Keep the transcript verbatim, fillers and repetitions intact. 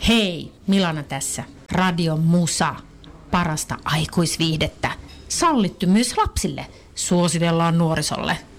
Hei, Milana tässä. Radio Musa. Parasta aikuisviihdettä. Sallittu myös lapsille. Suositellaan nuorisolle.